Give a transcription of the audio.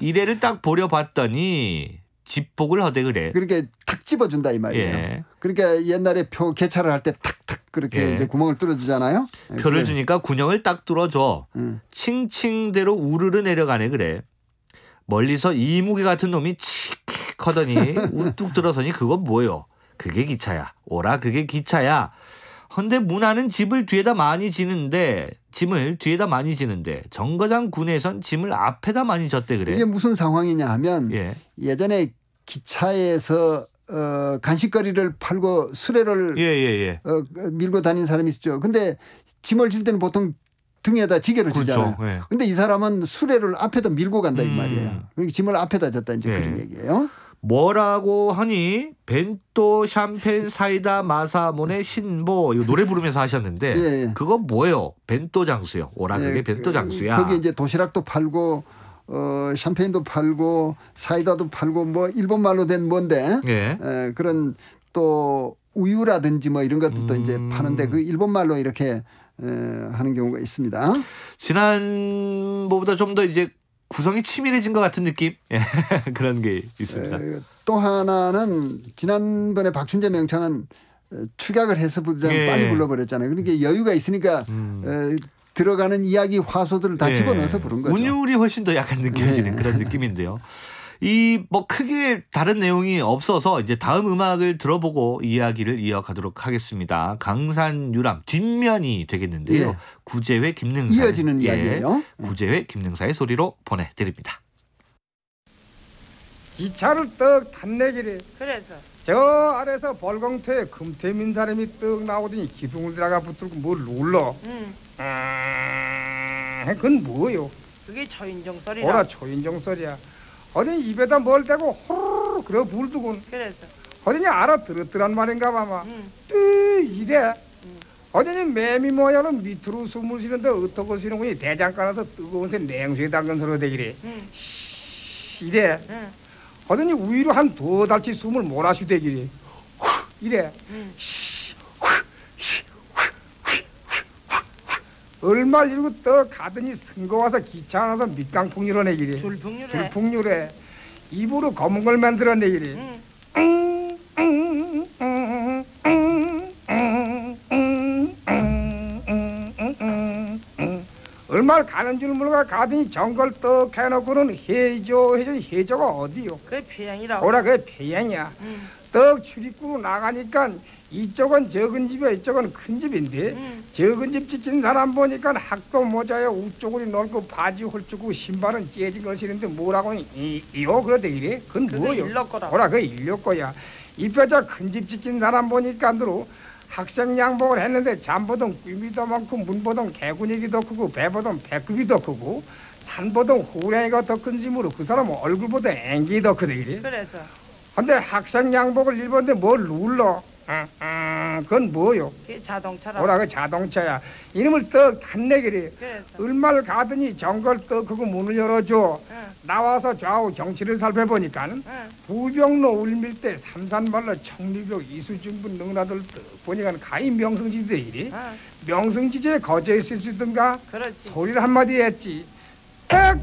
이래를 딱 보려봤더니 집복을 하되 그래. 그렇게 탁 집어준다 이 말이에요. 예. 그러니까 옛날에 표 개찰을 할 때 탁탁 그렇게 예. 이제 구멍을 뚫어주잖아요. 표를 그래. 주니까 군형을 딱 뚫어줘. 칭칭대로 우르르 내려가네 그래. 멀리서 이무기 같은 놈이 칙하더니 우뚝 들어서니 그건 뭐요? 그게 기차야. 오라 그게 기차야. 헌데 문화는 짐을 뒤에다 많이 지는데 정거장 군에선 짐을 앞에다 많이 졌대 그래. 이게 무슨 상황이냐 하면 예. 예전에 기차에서 간식거리를 팔고 수레를 밀고 다닌 사람이 있었죠. 근데 짐을 질 때는 보통 등에다 지게를 지잖아요. 그런데 그렇죠. 이 사람은 수레를 앞에다 밀고 간다 이 말이에요. 그러니까 짐을 앞에다 졌다 이제 그런 얘기예요. 뭐라고 하니 벤또 샴페인 사이다 마사몬의 신보 이거 노래 부르면서 하셨는데 예. 그거 뭐예요? 벤또 장수요. 오라 그게 벤또 장수야. 거기 이제 도시락도 팔고 샴페인도 팔고 사이다도 팔고 뭐 일본 말로 된 뭔데 예. 그런 또 우유라든지 뭐 이런 것도 이제 파는데 그 일본 말로 이렇게 하는 경우가 있습니다. 지난번보다 좀 더 이제 구성이 치밀해진 것 같은 느낌 그런 게 있습니다. 또 하나는 지난번에 박춘재 명창은 축약을 해서 빨리 불러버렸잖아요. 그러니까 여유가 있으니까 들어가는 이야기 화소들을 다 집어넣어서 부른 거죠. 운율이 훨씬 더 약간 느껴지는 그런 느낌인데요. 이 뭐 크게 다른 내용이 없어서 이제 다음 음악을 들어보고 이야기를 이어가도록 하겠습니다. 강산유람 뒷면이 되겠는데요. 예. 구재회 김능사 이어지는 이야기예요. 구재회 김능사의 소리로 보내드립니다. 기차를 떡 탄내기래. 그래서 저 아래서 벌공터에 금태민 사람이 떡 나오더니 기둥을 들어가 붙들고 뭘 눌러. 그건 뭐요? 그게 초인종 소리라. 뭐라 초인종 소리야. 어디 입에다 뭘 대고 호르르 그래 불두군. 그래서 어디니 알아들었더란 말인가 봐마. 이래. 어디니 매미 모양으로 밑으로 숨을 쉬는데 어떻게 쉬는 거니 대장간에서 뜨거운 새 냉수에 담근 소리 되기래. 이래. 어디니 위로 한 두 달치 숨을 몰아쉬대기래. 이래. 얼마 이러고 떠 가더니 선거 와서 기차 안에서 밑강풍 일어내기래. 줄풍유래. 입으로 검은 걸 만들어내기래. 얼마 가는 줄 모르고 가더니 정걸 떡 해놓고는 해조가 어디요? 그게 폐양이라. 오라 그게 폐양이야. 떡 출입구로 나가니까 이쪽은 적은 집이야 이쪽은 큰 집인데 적은 집 지키는 사람 보니까 학도 모자에 우쪽으로 넓고 바지 홀쭉고 신발은 째진 걸 신는데 뭐라고 이요 그러대 이래? 그건 뭐요? 오라 그게 인력거야. 이 뼈자 큰 집 지키는 사람 보니까 안으로 학생 양복을 했는데 잠보던 굼이 더 많고 문보던 개구녕이 더 크고 배보던 배꼽이 더 크고 산보던 호랑이가 더 큰 짐으로 그 사람은 얼굴보다 앵기 더 크대 이래? 그래서 근데 학생 양복을 입었는데 뭘 눌러? 그건 뭐요? 그게 자동차라. 뭐라 그 자동차야. 이놈을 떡 탄내기래. 얼마를 가더니 정걸 떡 그거 문을 열어줘. 나와서 좌우 경치를 살펴보니까는 부병로 울밀대 삼산발로 청리벽 이수중분 능라들 떡 보니까 가히 명성지대 이래. 명성지대에 거저 있을 수 있던가? 그렇지. 소리를 한마디 했지. 떡